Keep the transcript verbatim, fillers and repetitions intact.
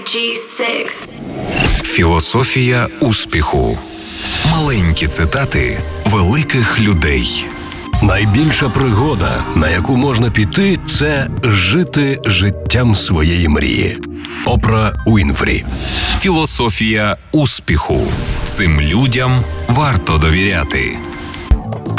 джі сікс. Філософія успіху. Маленькі цитати великих людей. Найбільша пригода, на яку можна піти, це жити життям своєї мрії. Опра Уінфрі. Філософія успіху. Цим людям варто довіряти.